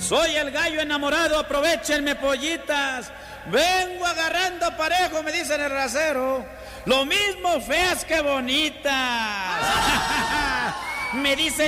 Soy el gallo enamorado, aprovechenme pollitas. Vengo agarrando parejo, me dicen el rasero. Lo mismo feas que bonitas. Me dicen